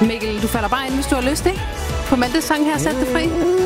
Mikkel, du falder bare ind, hvis du har lyst, ikke? På Maltes sang her, sæt det fri.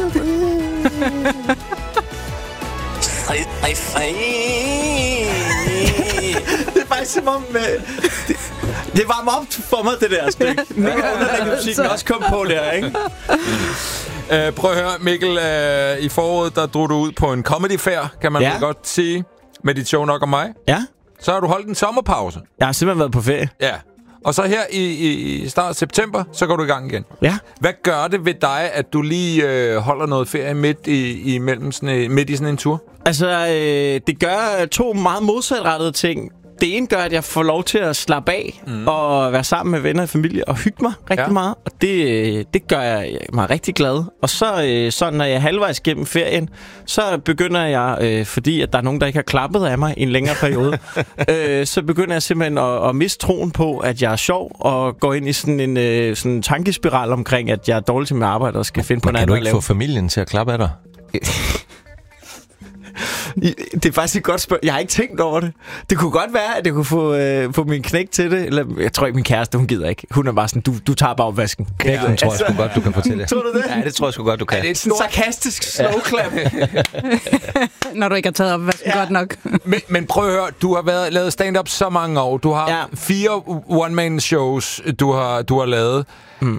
Det er faktisk som om... Det varmer op for mig, det der stykke. Musikken også kom på der, ikke? Prøv at høre, Mikkel. I foråret, der drog du ud på en comedy fair, kan man vel godt sige, med dit show Nok om mig. Ja. Så har du holdt en sommerpause. Jeg har simpelthen været på ferie. Ja. Og så her i start af september, så går du i gang igen. Ja. Hvad gør det ved dig, at du lige holder noget ferie midt i sådan en tur? Altså, det gør 2 meget modsatrettede ting. Det ene gør, at jeg får lov til at slappe af og være sammen med venner og familie og hygge mig rigtig meget. Og det gør jeg mig rigtig glad. Og så når jeg er halvvejs gennem ferien, så begynder jeg, fordi at der er nogen, der ikke har klappet af mig i en længere periode, så begynder jeg simpelthen at miste troen på, at jeg er sjov og går ind i sådan en tankespiral omkring, at jeg er dårlig til mit arbejde og skal finde på noget andet at lave. Kan du ikke få familien til at klappe af dig? Det er faktisk et godt spørgsmål. Jeg har ikke tænkt over det. Det kunne godt være, at jeg kunne få min knægt til det. Eller, jeg tror ikke, min kæreste, hun gider ikke. Hun er bare sådan, du tager bare opvasken. Knægten tror jeg sgu godt, du kan fortælle. Tror du det? Ja, det tror jeg sgu godt, du kan. Det er et stort sarkastisk slowclap. Når du ikke har taget opvasken godt nok. Men prøv at høre, du har lavet stand-up så mange år. Du har 4 one-man-shows, du har lavet.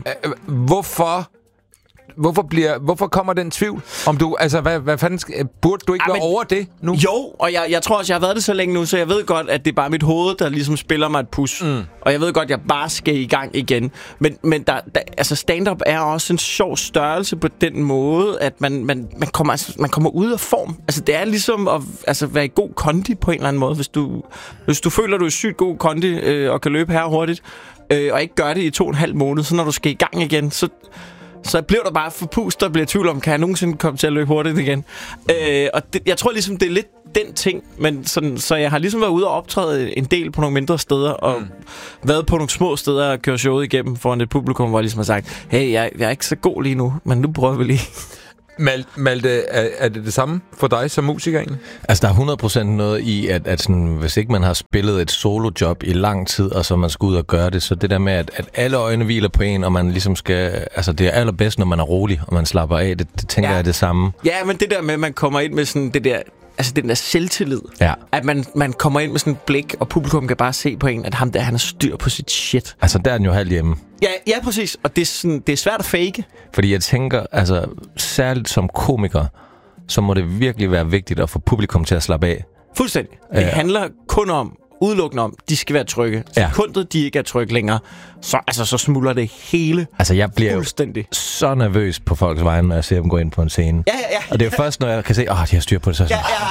Hvorfor kommer den tvivl? Om du, altså, hvad fanden burde du ikke være over det nu? Jo, og jeg tror også, jeg har været det så længe nu, så jeg ved godt, at det er bare mit hoved, der ligesom spiller mig et pus. Og jeg ved godt, at jeg bare skal i gang igen. Men altså stand-up er også en sjov størrelse på den måde, at man kommer ud af form. Altså det er ligesom at være i god kondi på en eller anden måde. Hvis du føler, du er sygt god kondi og kan løbe her hurtigt, og ikke gør det i 2,5 måneder, så når du skal i gang igen, så bliver der bare forpust, og bliver tvivl om, kan jeg nogensinde komme til at løbe hurtigt igen? Og jeg tror ligesom, det er lidt den ting, men sådan, så jeg har ligesom været ude og optræde en del på nogle mindre steder, og været på nogle små steder og køre showet igennem foran et publikum, hvor jeg ligesom har sagt, hey, jeg er ikke så god lige nu, men nu prøver vi lige. Malte, er det samme for dig som musiker egentlig? Altså, der er 100% noget i, at sådan, hvis ikke man har spillet et solojob i lang tid, og så man skal ud og gøre det, så det der med, at alle øjne hviler på en, og man ligesom skal... Altså, det er allerbedst, når man er rolig, og man slapper af. Det tænker jeg er det samme. Ja, men det der med, at man kommer ind med sådan det der... Altså, den der selvtillid. Ja. At man kommer ind med sådan et blik, og publikum kan bare se på en, at ham der, han har styr på sit shit. Altså, der er den jo halvt hjemme. Ja, præcis. Og det er svært at fake. Fordi jeg tænker, altså, særligt som komiker, så må det virkelig være vigtigt at få publikum til at slappe af. Fuldstændig. Det handler kun udelukkende om, de skal være trygge. Sekundet, de ikke er trygge længere, så smuldrer det hele. Altså, jeg bliver så nervøs på folks vegne, når jeg ser dem gå ind på en scene. Ja. Og det er først, når jeg kan se, de har styr på det, så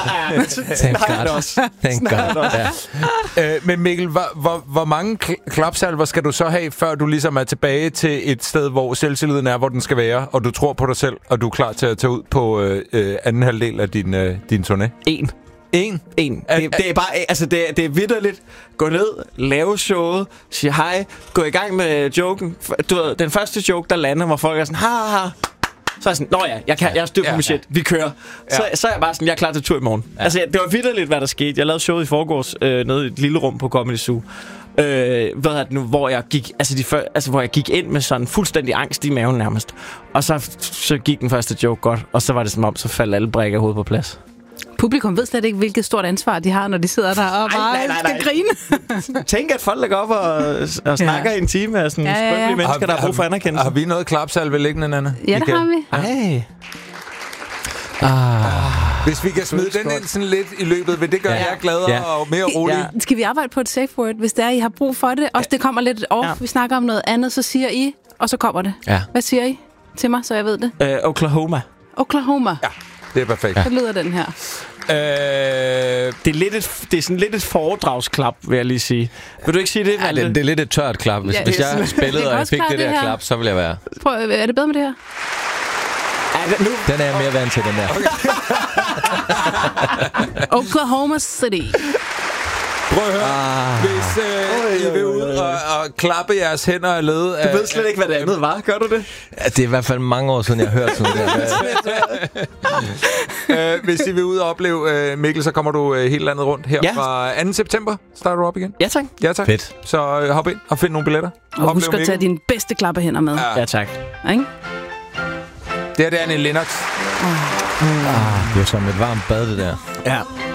Thank God. Men Mikkel, hvor mange klapsalver skal du så have, før du ligesom er tilbage til et sted, hvor selvtilliden er, hvor den skal være, og du tror på dig selv, og du er klar til at tage ud på anden halvdel af din turné? En. Det er bare, altså det er vitterligt. Gå ned, lave showet, sige hej, gå i gang med joken. Du ved, den første joke, der lander, hvor folk er sådan, ha. Så er jeg sådan, nå ja, jeg har styr på mit shit, vi kører. Så er jeg bare sådan, jeg er klar til tur i morgen. Altså, det var vitterligt, hvad der skete. Jeg lavede showet i forgårs nede i et lille rum på Comedy Zoo. Hvor jeg gik, hvor jeg gik ind med sådan fuldstændig angst i maven nærmest. Og så gik den første joke godt, og så var det som om, så faldt alle brikker i hovedet på plads. Publikum ved slet ikke, hvilket stort ansvar de har, når de sidder der og bare skal grine. Tænk, at folk lægger op og snakker i en time af sådan skrøbelige mennesker, der har brug for anerkendelse. Har vi noget klapsalve liggende, Nanna? Ja, det har vi. Hvis vi kan smide den ind sådan lidt i løbet, vil det gøre jer gladere og mere rolige? Ja. Skal vi arbejde på et safe word, hvis det er, I har brug for det? Også det kommer lidt off. Vi snakker om noget andet, så siger I, og så kommer det. Ja. Hvad siger I til mig, så jeg ved det? Oklahoma. Ja. Det er perfekt. Så lyder den her. Det er sådan lidt et foredragsklap, vil jeg lige sige. Vil du ikke sige det, Malte? Ja, det er lidt et tørt klap. Hvis jeg spillede, og jeg fik det der klap, så ville jeg være... Prøv, er det bedre med det her? Den er jeg mere vant til, den der. Oklahoma City. Prøv at høre. Hvis I vil ud og klappe jeres hænder og led... Du ved slet ikke, hvad det andet var. Gør du det? Ja, det er i hvert fald mange år siden, jeg har hørt sådan der. Hvis I vil ud og opleve Mikkel, så kommer du hele landet rundt her fra 2. september. Starter du op igen? Ja, tak. Ja, tak. Fedt. Så hop ind og find nogle billetter. Og husk at tage dine bedste klappehænder med. Ja, tak. Ikke? Det er Annie Lennox. Det er som et varmt bad, det der. Ja.